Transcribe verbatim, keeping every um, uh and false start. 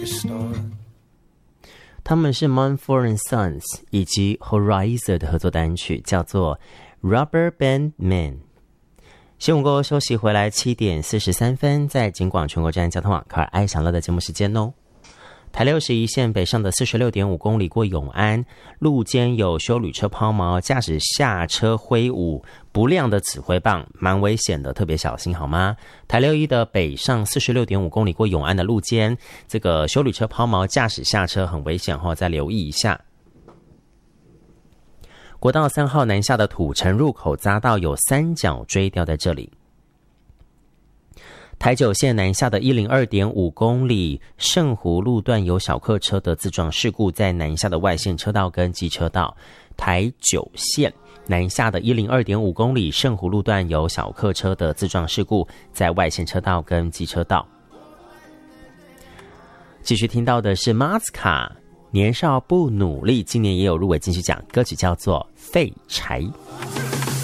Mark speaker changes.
Speaker 1: 他们是 Mumford and Sons 以及 Horizon 的合作单曲，叫做 Rubber Band Man。新闻过后休息回来，七点四十三分，在警广全国站交通网卡尔爱享乐的节目时间哦。台六十一线北上的 四十六点五 公里过永安，路肩有休旅车抛锚，驾驶下车挥舞不亮的指挥棒，蛮危险的，特别小心好吗？台六一的北上 四十六点五 公里过永安的路肩，这个休旅车抛锚，驾驶下车很危险哦，再留意一下。国道三号南下的土城入口匝道有三角锥掉在这里。台九线南下的 一零二点五 公里圣湖路段有小客车的自撞事故，在南下的外线车道跟机车道。台九线南下的 一零二点五 公里圣湖路段有小客车的自撞事故，在外线车道跟机车道。继续听到的是马斯卡年少不努力，今年也有入围金曲奖，歌曲叫做废柴。